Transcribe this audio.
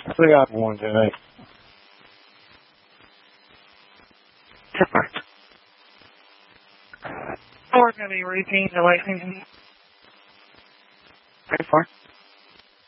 We got one tonight. Different. We're going to be repeating the lightning. Ready for?